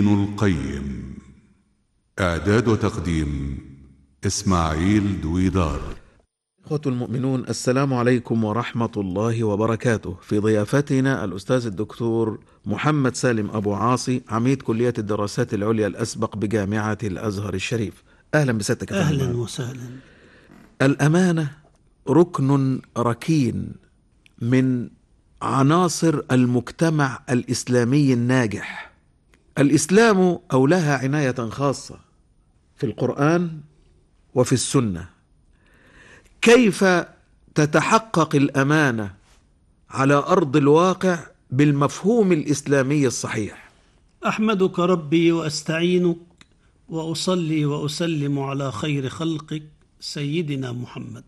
ابن القيم. إعداد وتقديم إسماعيل دويدار. إخوة المؤمنون، السلام عليكم ورحمة الله وبركاته. في ضيافتنا الأستاذ الدكتور محمد سالم أبو عاصي، عميد كلية الدراسات العليا الأسبق بجامعة الأزهر الشريف. أهلا بسيادتك. أهلا وسهلا. الأمانة ركن ركين من عناصر المجتمع الإسلامي الناجح. الإسلام أولاها عناية خاصة في القرآن وفي السنة. كيف تتحقق الأمانة على أرض الواقع بالمفهوم الإسلامي الصحيح؟ أحمدك ربي وأستعينك وأصلي وأسلم على خير خلقك سيدنا محمد.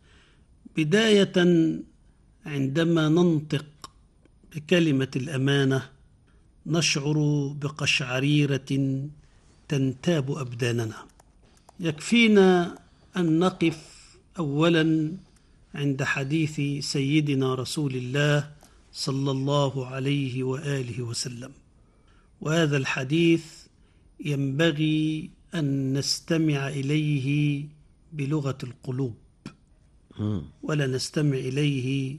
بداية، عندما ننطق بكلمة الأمانة نشعر بقشعريرة تنتاب أبداننا. يكفينا أن نقف أولا عند حديث سيدنا رسول الله صلى الله عليه وآله وسلم، وهذا الحديث ينبغي أن نستمع إليه بلغة القلوب ولا نستمع إليه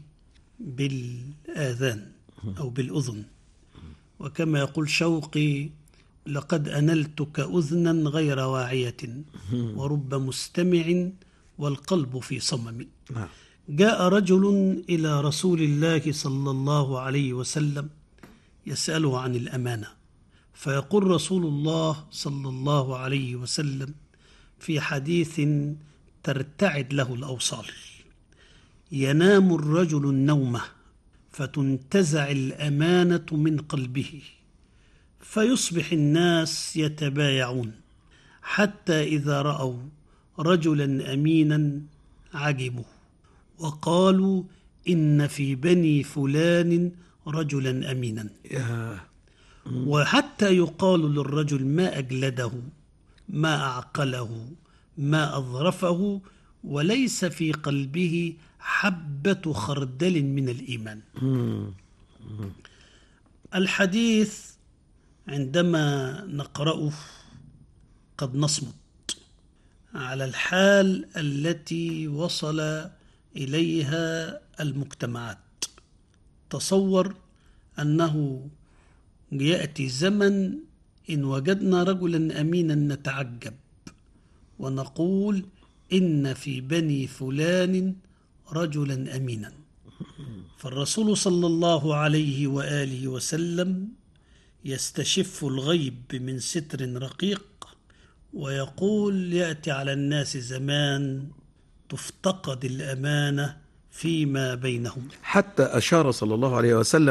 بالآذان أو بالأذن. وكما يقول شوقي: لقد أنلتك أذنا غير واعية ورب مستمع والقلب في صمم. جاء رجل إلى رسول الله صلى الله عليه وسلم يسأله عن الأمانة، فيقول رسول الله صلى الله عليه وسلم في حديث ترتعد له الأوصال: ينام الرجل النومة فتنتزع الأمانة من قلبه فيصبح الناس يتبايعون، حتى إذا رأوا رجلا أمينا عجبوا وقالوا إن في بني فلان رجلا أمينا، وحتى يقال للرجل ما أجلده ما أعقله ما أظرفه وليس في قلبه حبة خردل من الإيمان. الحديث عندما نقرأه قد نصمت على الحال التي وصل إليها المجتمعات. تصور أنه يأتي زمن إن وجدنا رجلا أمينا نتعجب ونقول إن في بني فلان رجلا أمينا. فالرسول صلى الله عليه وآله وسلم يستشف الغيب من ستر رقيق ويقول: يأتي على الناس زمان تفتقد الأمانة فيما بينهم. حتى أشار صلى الله عليه وسلم